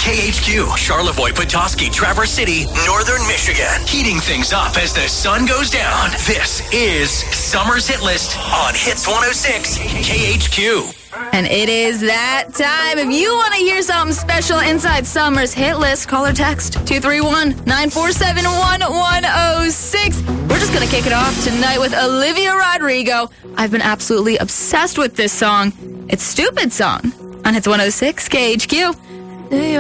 KHQ, Charlevoix, Petoskey, Traverse City, Northern Michigan. Heating things up as the sun goes down. This is Summer's Hit List on Hits 106 KHQ. And it is that time. If you want to hear something special inside Summer's Hit List, call or text 231-947-1106. We're just going to kick it off tonight with Olivia Rodrigo. I've been absolutely obsessed with this song. It's Stupid Song on Hits 106 KHQ.